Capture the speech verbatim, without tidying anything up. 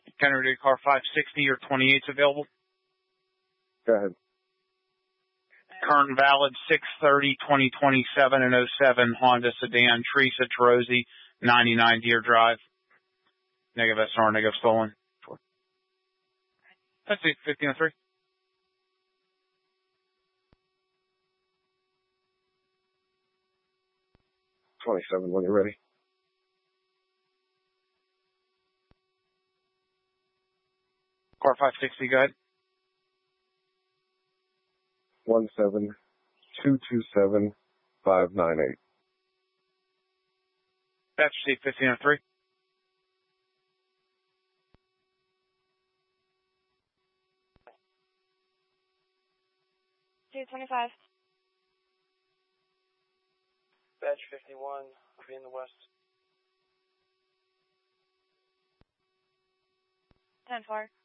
Kennedy car five sixty or twenty-eight's available. Go ahead. Current valid six thirty twenty twenty-seven and oh seven Honda sedan, Teresa Tarosi, ninety-nine Deer Drive. Negative S R, negative stolen. That's it, fifteen oh three. twenty-seven when you're ready. Car five sixty, go ahead. One seven two two seven five nine eight. That's seat fifteen oh three. two twenty-five. Badge fifty-one, I'll be in the west. ten four.